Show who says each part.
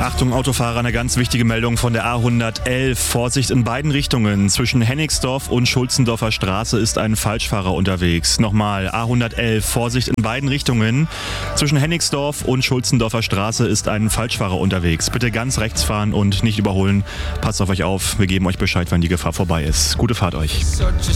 Speaker 1: Achtung Autofahrer, eine ganz wichtige Meldung von der A111. Vorsicht in beiden Richtungen. Zwischen Hennigsdorf und Schulzendorfer Straße ist ein Falschfahrer unterwegs. Nochmal, A111, Vorsicht in beiden Richtungen. Zwischen Hennigsdorf und Schulzendorfer Straße ist ein Falschfahrer unterwegs. Bitte ganz rechts fahren und nicht überholen. Passt auf euch auf, wir geben euch Bescheid, wann die Gefahr vorbei ist. Gute Fahrt euch.